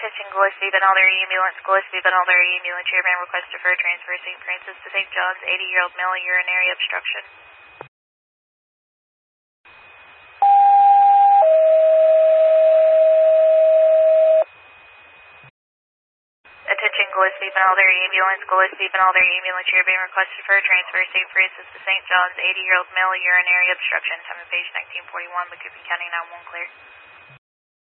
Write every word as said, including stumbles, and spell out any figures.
Attention Gillespie, Benalder Ambulance, Gillespie, Benalder Ambulance, chairman request defer transfer Saint Francis to Saint John's, eighty-year-old male, urinary obstruction. Attention Gillespie, Benalder Ambulance, Gillespie, Benalder Ambulance, chairman request defer transfer Saint Francis to Saint John's, eighty-year-old male, urinary obstruction. Time of page nineteen forty-one, McCoupie County nine one one clear.